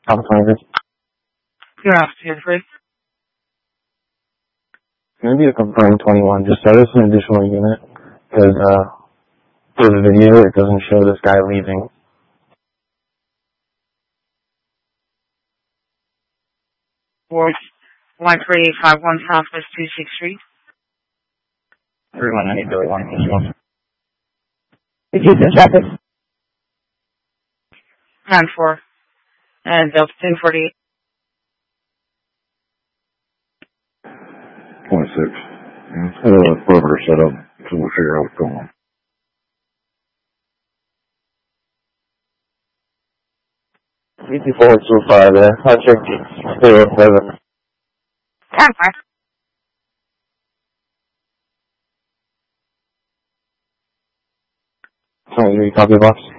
Alpha 23. You're off to free. Maybe a confirm 21. Just set us an additional unit because there's a video. It doesn't show this guy leaving. Ward 13851 Southwest 26th Street. 3190 Billy 1. Houston traffic. 9-4. And Delta 1048. 26. Perimeter set up, so we'll figure out what's going on. CT425 there. Contract 07. 10-4. Sorry, copy box.